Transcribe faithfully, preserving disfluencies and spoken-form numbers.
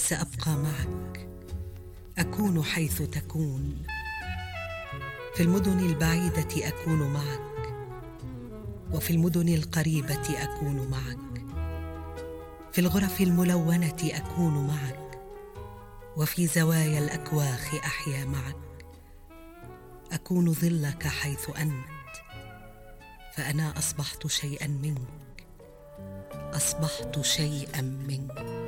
سأبقى معك، أكون حيث تكون. في المدن البعيدة أكون معك، وفي المدن القريبة أكون معك. في الغرف الملونة أكون معك، وفي زوايا الأكواخ أحيا معك. أكون ظلك حيث أنت، فأنا أصبحت شيئا منك، أصبحت شيئا منك.